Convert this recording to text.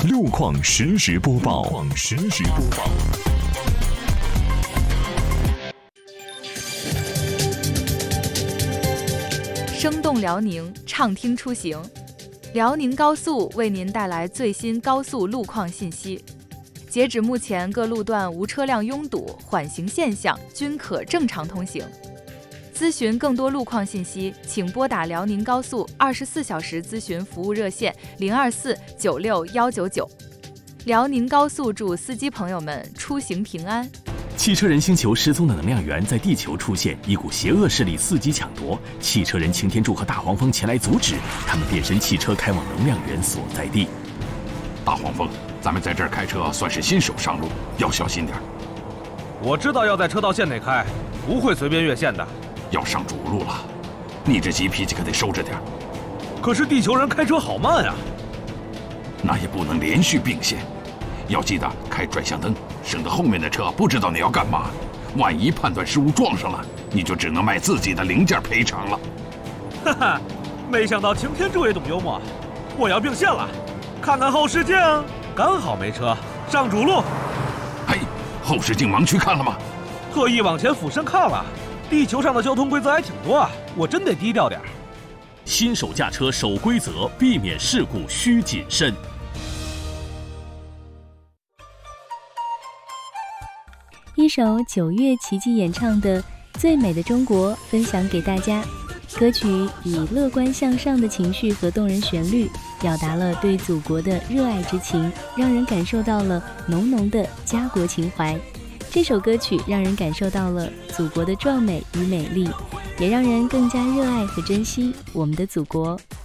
路况实时播报。 生动辽宁，畅听出行。辽宁高速为您带来最新高速路况信息。截止目前，各路段无车辆拥堵，缓行现象均可正常通行。咨询更多路况信息，请拨打辽宁高速24小时咨询服务热线024961199。辽宁高速祝司机朋友们出行平安。 汽车人星球失踪的能量源在地球出现，一股邪恶势力伺机抢夺。汽车人擎天柱和大黄蜂前来阻止，他们变身汽车开往能量源所在地。 大黄蜂，咱们在这儿开车算是新手上路，要小心点。 我知道要在车道线内开，不会随便越线的。 要上主路了，你这急脾气可得收着点。 可是地球人开车好慢啊。 那也不能连续并线，要记得开转向灯，省得后面的车不知道你要干嘛，万一判断失误撞上了，你就只能卖自己的零件赔偿了。 哈哈，没想到擎天柱也懂幽默。我要并线了，看看后视镜，刚好没车，上主路。 嘿，后视镜盲区看了吗？ 特意往前俯身看了。地球上的交通规则还挺多啊，我真得低调点。 新手驾车守规则，避免事故需谨慎。 一首9月奇迹演唱的《最美的中国》分享给大家。歌曲以乐观向上的情绪和动人旋律，表达了对祖国的热爱之情，让人感受到了浓浓的家国情怀。这首歌曲让人感受到了祖国的壮美与美丽，也让人更加热爱和珍惜我们的祖国。